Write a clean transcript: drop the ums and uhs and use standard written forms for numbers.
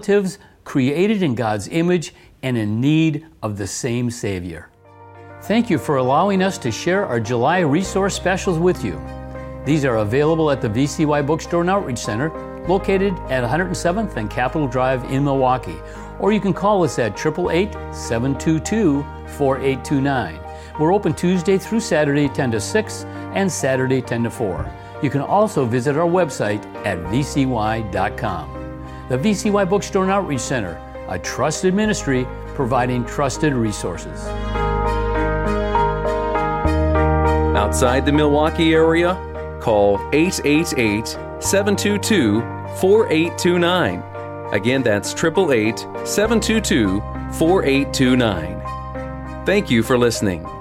created in God's image and in need of the same Savior. Thank you for allowing us to share our July resource specials with you. These are available at the VCY Bookstore and Outreach Center, located at 107th and Capitol Drive in Milwaukee, or you can call us at 888-722-4829. We're open Tuesday through Saturday 10 to 6 and Saturday 10 to 4. You can also visit our website at vcy.com. The VCY Bookstore and Outreach Center, a trusted ministry providing trusted resources. Outside the Milwaukee area, call 888-722-4829. Again, that's 888-722-4829. Thank you for listening.